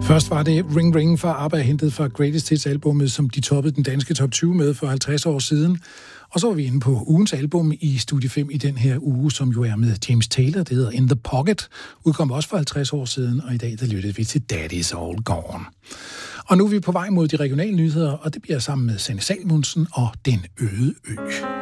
Først var det Ring Ring fra ABBA, hentet fra Greatest Hits-albummet, som de toppede den danske top 20 med for 50 år siden. Og så var vi inde på ugens album i Studie 5 i den her uge, som jo er med James Taylor. Det hedder In the Pocket, udkom også for 50 år siden, og i dag der lyttede vi til Daddy's All Gone. Og nu er vi på vej mod de regionale nyheder, og det bliver sammen med Sanne Salmonsen og Den Øde Ø.